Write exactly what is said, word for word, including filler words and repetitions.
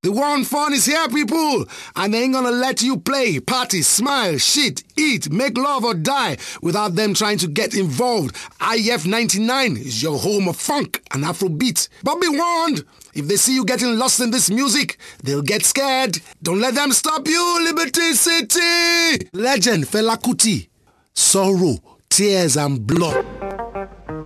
The war on fun is here, people, and they ain't gonna let you play, party, smile, shit, eat, make love or die without them trying to get involved. I F ninety-nine is your home of funk and Afrobeat. But be warned, if they see you getting lost in this music, they'll get scared. Don't let them stop you, Liberty City! Legend Fela Kuti. Sorrow, tears and blood.